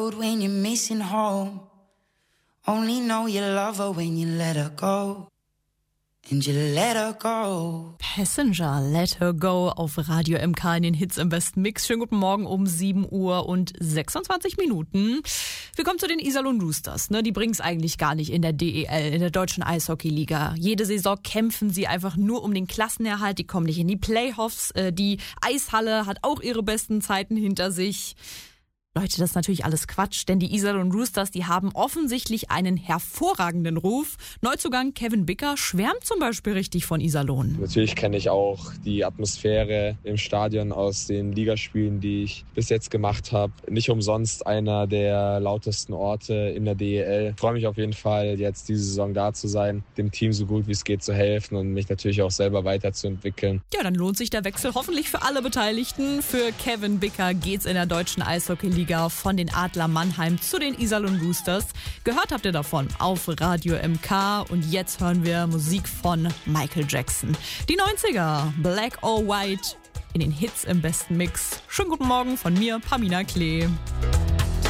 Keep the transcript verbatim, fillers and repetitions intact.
road when you're missing home. Only know you love her when you let her go. And you let her go. Passenger, Let Her Go auf Radio M K in den Hits im besten Mix. Schönen guten Morgen um sieben Uhr und sechsundzwanzig Minuten. Wir kommen zu den Iserlohn Roosters. Ne? Die bringen es eigentlich gar nicht in der D E L, in der deutschen Eishockeyliga. Jede Saison kämpfen sie einfach nur um den Klassenerhalt. Die kommen nicht in die Playoffs. Die Eishalle hat auch ihre besten Zeiten hinter sich. Leute, das ist natürlich alles Quatsch, denn die Iserlohn Roosters, die haben offensichtlich einen hervorragenden Ruf. Neuzugang Kevin Bicker schwärmt zum Beispiel richtig von Iserlohn. Natürlich kenne ich auch die Atmosphäre im Stadion aus den Ligaspielen, die ich bis jetzt gemacht habe. Nicht umsonst einer der lautesten Orte in der D E L. Ich freue mich auf jeden Fall, jetzt diese Saison da zu sein, dem Team so gut wie es geht zu helfen und mich natürlich auch selber weiterzuentwickeln. Ja, dann lohnt sich der Wechsel hoffentlich für alle Beteiligten. Für Kevin Bicker geht's in der deutschen Eishockeyliga von den Adler Mannheim zu den Iserlohn Roosters. Gehört habt ihr davon auf Radio M K und jetzt hören wir Musik von Michael Jackson. Die neunziger, Black or White in den Hits im besten Mix. Schönen guten Morgen von mir, Pamina Klee.